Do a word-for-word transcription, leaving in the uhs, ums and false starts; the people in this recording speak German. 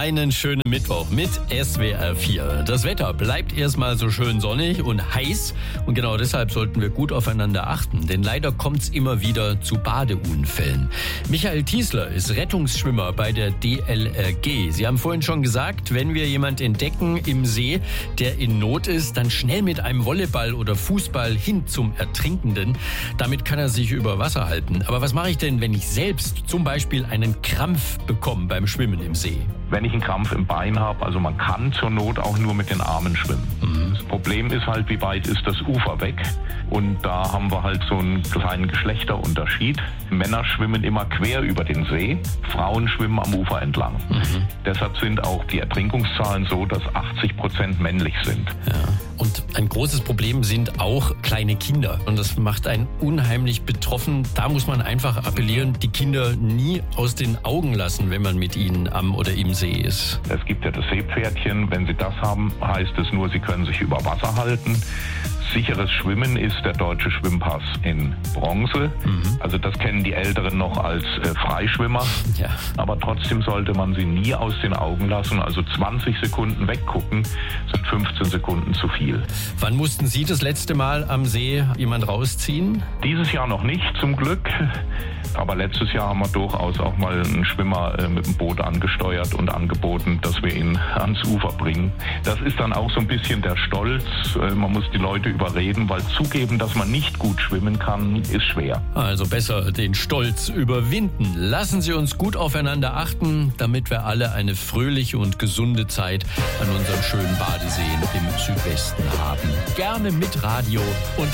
Einen schönen Mittwoch mit S W R vier. Das Wetter bleibt erstmal so schön sonnig und heiß. Und genau deshalb sollten wir gut aufeinander achten. Denn leider kommt es immer wieder zu Badeunfällen. Michael Tiesler ist Rettungsschwimmer bei der D L R G. Sie haben vorhin schon gesagt, wenn wir jemand entdecken im See, der in Not ist, dann schnell mit einem Volleyball oder Fußball hin zum Ertrinkenden. Damit kann er sich über Wasser halten. Aber was mache ich denn, wenn ich selbst zum Beispiel einen Krampf bekomme beim Schwimmen im See? Wenn ich einen Krampf im Bein habe, also man kann zur Not auch nur mit den Armen schwimmen. Mhm. Das Problem ist halt, wie weit ist das Ufer weg? Und da haben wir halt so einen kleinen Geschlechterunterschied. Männer schwimmen immer quer über den See, Frauen schwimmen am Ufer entlang. Mhm. Deshalb sind auch die Ertrinkungszahlen so, dass achtzig Prozent männlich sind. Ja. Und ein großes Problem sind auch kleine Kinder. Und das macht einen unheimlich betroffen. Da muss man einfach appellieren, die Kinder nie aus den Augen lassen, wenn man mit ihnen am oder im See ist. Es gibt ja das Seepferdchen. Wenn Sie das haben, heißt es nur, Sie können sich über Wasser halten. Sicheres Schwimmen ist der deutsche Schwimmpass in Bronze. Mhm. Also das kennen die Älteren noch als äh, Freischwimmer. Ja. Aber trotzdem sollte man sie nie aus den Augen lassen. Also zwanzig Sekunden weggucken sind fünfzehn Sekunden zu viel. Wann mussten Sie das letzte Mal am See jemand rausziehen? Dieses Jahr noch nicht, zum Glück. Aber letztes Jahr haben wir durchaus auch mal einen Schwimmer äh, mit dem Boot angesteuert und angeboten, dass wir ihn ans Ufer bringen. Das ist dann auch so ein bisschen der Stolz. Äh, man muss die Leute überreden, weil zugeben, dass man nicht gut schwimmen kann, ist schwer. Also besser den Stolz überwinden. Lassen Sie uns gut aufeinander achten, damit wir alle eine fröhliche und gesunde Zeit an unseren schönen Badeseen im Südwesten haben. Gerne mit Radio und